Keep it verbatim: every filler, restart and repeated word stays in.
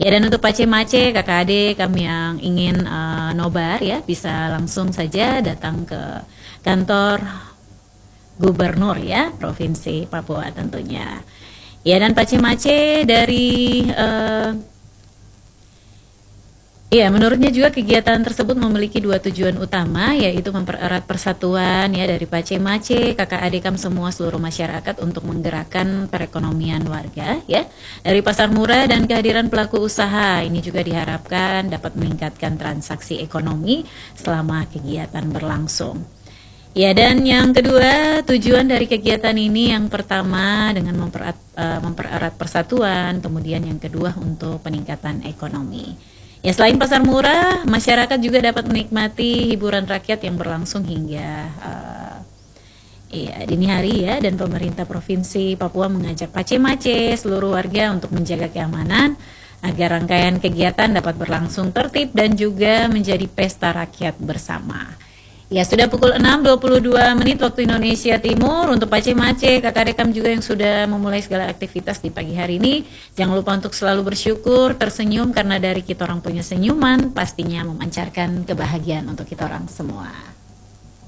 Ya, dan untuk pace-mace, kakak adik kami yang ingin uh, nobar ya, bisa langsung saja datang ke kantor gubernur ya, Provinsi Papua tentunya. Ya, dan pace-mace dari uh, ya, menurutnya juga kegiatan tersebut memiliki dua tujuan utama, yaitu mempererat persatuan ya dari pace-mace, kakak adikam semua seluruh masyarakat untuk menggerakkan perekonomian warga ya. Dari pasar murah dan kehadiran pelaku usaha ini juga diharapkan dapat meningkatkan transaksi ekonomi selama kegiatan berlangsung. Ya, dan yang kedua, tujuan dari kegiatan ini yang pertama dengan mempererat, uh, mempererat persatuan, kemudian yang kedua untuk peningkatan ekonomi. Ya, selain pasar murah, masyarakat juga dapat menikmati hiburan rakyat yang berlangsung hingga uh, ya, dini hari ya, dan pemerintah Provinsi Papua mengajak pace-mace seluruh warga untuk menjaga keamanan agar rangkaian kegiatan dapat berlangsung tertib dan juga menjadi pesta rakyat bersama. Ya, sudah pukul enam dua puluh dua menit waktu Indonesia Timur. Untuk pace-mace, kakak rekam juga yang sudah memulai segala aktivitas di pagi hari ini, jangan lupa untuk selalu bersyukur, tersenyum, karena dari kita orang punya senyuman pastinya memancarkan kebahagiaan untuk kita orang semua.